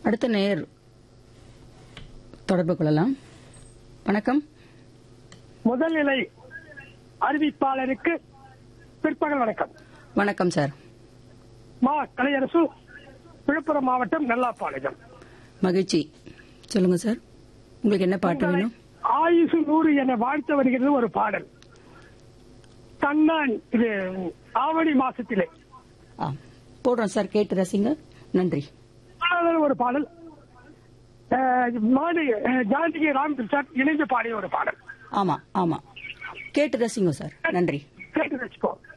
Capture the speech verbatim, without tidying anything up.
அடுத்த நேயர் தொடர்பு கொள்ளலாம். வணக்கம். முதல்நிலை அறிவிப்பாளருக்கு பிற்பகல் வணக்கம். வணக்கம் சார். மா கலையரசு, விழுப்புரம் மாவட்டம் நல்லாப்பாளையம். மகிழ்ச்சி. சொல்லுங்க சார், உங்களுக்கு என்ன பாட்டு வேணும்? ஆயுசு நூறு என வாழ்த்து வருகிறது ஒரு பாடல். கண்ணான், இது ஆவணி மாசத்திலே போடுறோம் சார், கேட்டு ரசிங்க. நன்றி. ஒரு பாடல் மாடு ஜானகி ராமகிருஷ்ணன் இணைந்து பாடிய ஒரு பாடல். ஆமா ஆமா, கேட்டு ரசிங்க சார். நன்றி. கேட்டு ரசிப்போம்.